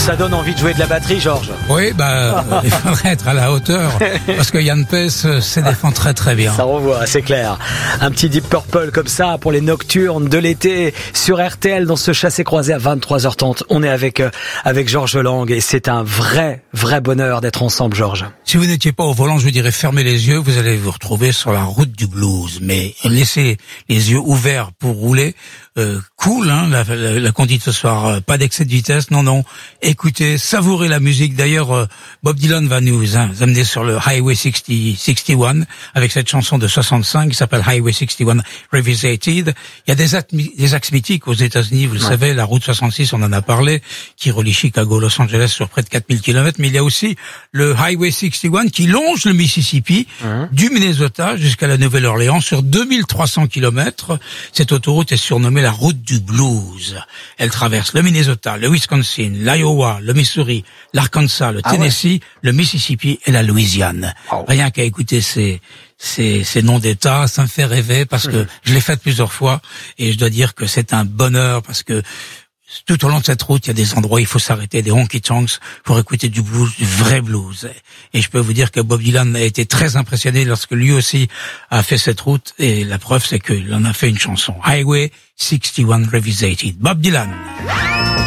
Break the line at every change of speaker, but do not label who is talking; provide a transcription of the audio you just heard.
Ça donne envie de jouer de la batterie, Georges.
Oui, il faudrait être à la hauteur, parce que Yann Pes se défend très très bien.
Ça renvoie, c'est clair. Un petit Deep Purple comme ça pour les nocturnes de l'été sur RTL dans ce chassé-croisé à 23h30. On est avec Georges Lang et c'est un vrai bonheur d'être ensemble, Georges.
Si vous n'étiez pas au volant, je vous dirais fermez les yeux, vous allez vous retrouver sur la route du blues. Mais laissez les yeux ouverts pour rouler. Cool, hein, la conduite ce soir. Pas d'excès de vitesse, non. Écoutez, savourez la musique. D'ailleurs, Bob Dylan va nous amener sur le Highway 61 avec cette chanson de 65 qui s'appelle Highway 61 Revisited. Il y a des axes mythiques aux États-Unis. Vous le savez, la route 66, on en a parlé, qui relie Chicago, Los Angeles sur près de 4000 km. Mais il y a aussi le Highway 61 qui longe le Mississippi du Minnesota jusqu'à la Nouvelle-Orléans sur 2300 km. Cette autoroute est surnommée la route du blues. Elle traverse le Minnesota, le Wisconsin, l'Iowa, le Missouri, l'Arkansas, le Tennessee, le Mississippi et la Louisiane. Rien qu'à écouter ces noms d'État, ça me fait rêver parce que je l'ai fait plusieurs fois et je dois dire que c'est un bonheur parce que tout au long de cette route, il y a des endroits où il faut s'arrêter, des honky-tonks pour écouter du blues, du vrai blues. Et je peux vous dire que Bob Dylan a été très impressionné lorsque lui aussi a fait cette route. Et la preuve, c'est qu'il en a fait une chanson. Highway 61 Revisited. Bob Dylan.